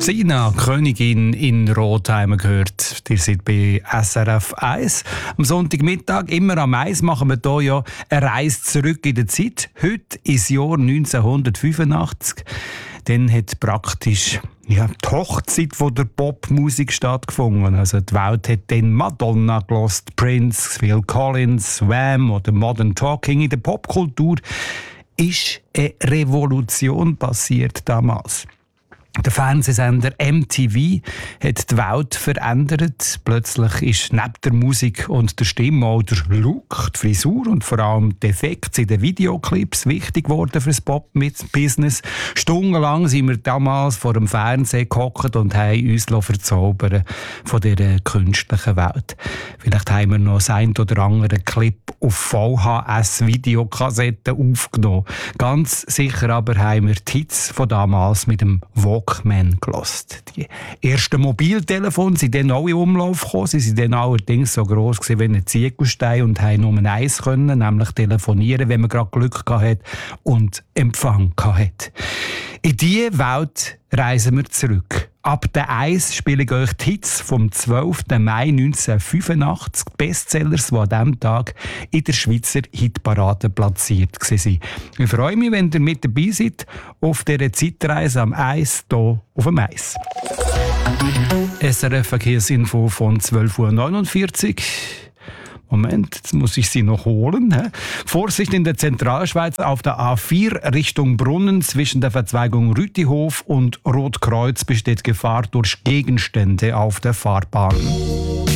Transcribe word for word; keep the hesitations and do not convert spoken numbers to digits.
Sina, Königin in Rothheim gehört. Ihr seid bei S R F eins. Am Sonntagmittag, immer am eins, machen wir hier ja eine Reise zurück in der Zeit. Heute ins Jahr neunzehnhundertfünfundachtzig. Dann hat praktisch ja, die Hochzeit von der Popmusik stattgefunden. Also die Welt hat dann Madonna gelost, Prince, Phil Collins, Wham oder Modern Talking. In der Popkultur ist eine Revolution passiert damals. Der Fernsehsender M T V hat die Welt verändert. Plötzlich ist neben der Musik und der Stimme auch der Look, die Frisur und vor allem die Effekte in den Videoclips wichtig geworden für das Pop-Business. Stundenlang sind wir damals vor dem Fernsehen gehockt und haben uns verzaubern von dieser künstlichen Welt. Vielleicht haben wir noch das ein oder andere Clip auf V H S-Videokassetten aufgenommen. Ganz sicher aber haben wir die Hits von damals mit dem Walkman gelost. Die ersten Mobiltelefone sind dann auch in Umlauf gekommen. Sie waren dann allerdings so gross wie ein Ziegelstein und haben nur eins können, nämlich telefonieren, wenn man gerade Glück hatte und Empfang hatte. In diese Welt reisen wir zurück. Ab der eins spiele ich euch die Hits vom zwölften Mai neunzehnhundertfünfundachtzig, die Bestsellers, die an diesem Tag in der Schweizer Hitparade platziert waren. Ich freue mich, wenn ihr mit dabei seid auf dieser Zeitreise am eins hier auf dem eins. S R F Verkehrsinfo von zwölf Uhr neunundvierzig. Moment, jetzt muss ich sie noch holen. He? Vorsicht in der Zentralschweiz auf der A vier Richtung Brunnen zwischen der Verzweigung Rütihof und Rotkreuz besteht Gefahr durch Gegenstände auf der Fahrbahn.